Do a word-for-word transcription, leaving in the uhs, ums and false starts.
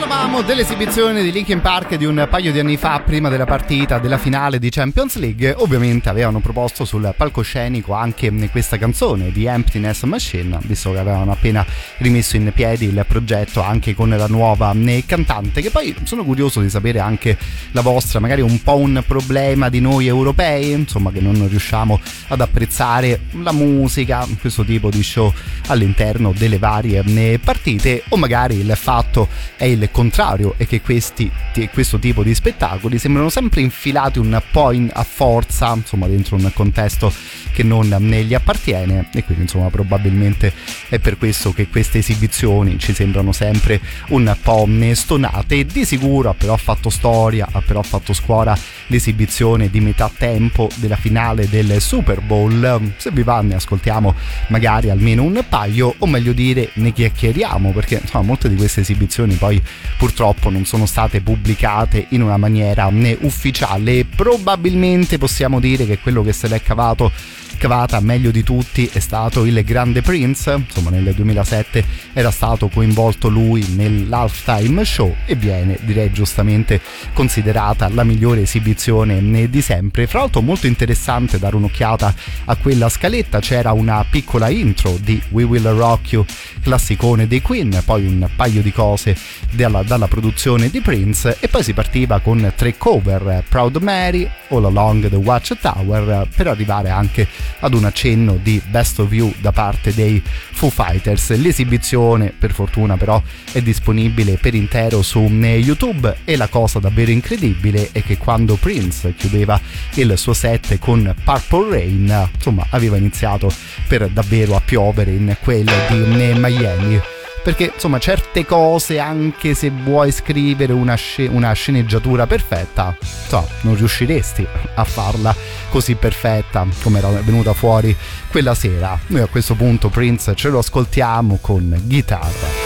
Parlavamo dell'esibizione di Linkin Park di un paio di anni fa, prima della partita della finale di Champions League. Ovviamente avevano proposto sul palcoscenico anche questa canzone di Emptiness Machine, visto che avevano appena rimesso in piedi il progetto anche con la nuova cantante, che poi sono curioso di sapere anche la vostra, magari un po' un problema di noi europei, insomma, che non riusciamo ad apprezzare la musica, questo tipo di show all'interno delle varie partite, o magari il fatto è il contrario e che questi, questo tipo di spettacoli sembrano sempre infilati un po' in, a forza, insomma, dentro un contesto che non ne gli appartiene, e quindi insomma probabilmente è per questo che queste esibizioni ci sembrano sempre un po' stonate. Di sicuro ha però fatto storia, ha però fatto scuola l'esibizione di metà tempo della finale del Super Bowl. Se vi va ne ascoltiamo magari almeno un paio, o meglio dire ne chiacchieriamo, perché insomma molte di queste esibizioni poi purtroppo non sono state pubblicate in una maniera né ufficiale. Probabilmente possiamo dire che quello che se l'è cavato cavata meglio di tutti è stato il grande Prince. Insomma, nel duemilasette era stato coinvolto lui nell'halftime show e viene, direi giustamente, considerata la migliore esibizione di sempre. Fra l'altro molto interessante dare un'occhiata a quella scaletta, c'era una piccola intro di We Will Rock You, classicone dei Queen, poi un paio di cose dalla, dalla produzione di Prince, e poi si partiva con tre cover: Proud Mary, All Along the Watchtower, per arrivare anche ad un accenno di Best of You da parte dei Foo Fighters. L'esibizione, per fortuna, però è disponibile per intero su YouTube, e la cosa davvero incredibile è che quando Prince chiudeva il suo set con Purple Rain, insomma, aveva iniziato per davvero a piovere in quel di Miami, perché insomma certe cose, anche se vuoi scrivere una, sc- una sceneggiatura perfetta, so, non riusciresti a farla così perfetta come era venuta fuori quella sera. Noi a questo punto Prince ce lo ascoltiamo con Guitarra.